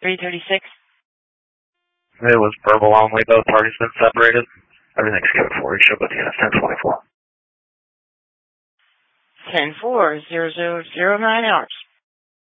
336. It was verbal only. Both parties been separated. Everything's code 4. You should be at 1024. 10-4, 0009 hours.